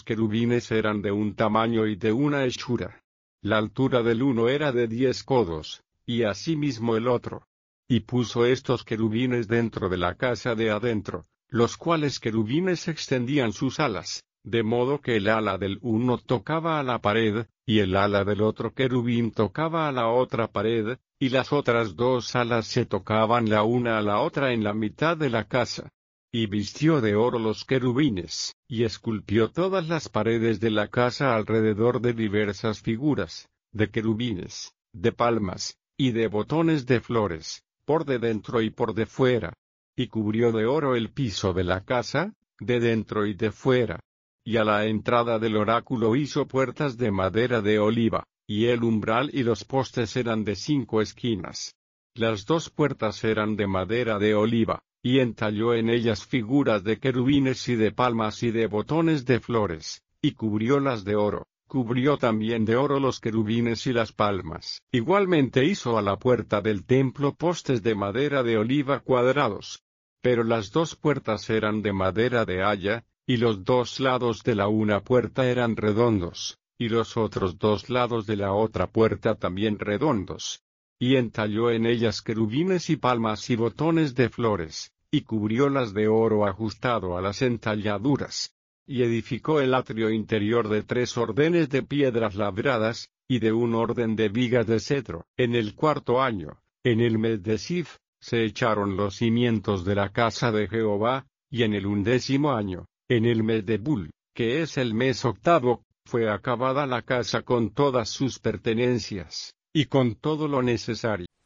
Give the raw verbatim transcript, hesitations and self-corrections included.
querubines eran de un tamaño y de una hechura. La altura del uno era de diez codos, y asimismo el otro. Y puso estos querubines dentro de la casa de adentro, los cuales querubines extendían sus alas, de modo que el ala del uno tocaba a la pared, y el ala del otro querubín tocaba a la otra pared, y las otras dos alas se tocaban la una a la otra en la mitad de la casa. Y vistió de oro los querubines, y esculpió todas las paredes de la casa alrededor de diversas figuras, de querubines, de palmas, y de botones de flores, por de dentro y por de fuera. Y cubrió de oro el piso de la casa, de dentro y de fuera. Y a la entrada del oráculo hizo puertas de madera de oliva, y el umbral y los postes eran de cinco esquinas. Las dos puertas eran de madera de oliva, y entalló en ellas figuras de querubines y de palmas y de botones de flores, y cubriólas de oro. Cubrió también de oro los querubines y las palmas. Igualmente hizo a la puerta del templo postes de madera de oliva cuadrados. Pero las dos puertas eran de madera de haya, y los dos lados de la una puerta eran redondos, y los otros dos lados de la otra puerta también redondos. Y entalló en ellas querubines y palmas y botones de flores, y cubriólas de oro ajustado a las entalladuras. Y edificó el atrio interior de tres ordenes de piedras labradas, y de un orden de vigas de cedro. En el cuarto año, en el mes de Sif, se echaron los cimientos de la casa de Jehová, y en el undécimo año, en el mes de Bul, que es el mes octavo, fue acabada la casa con todas sus pertenencias, y con todo lo necesario.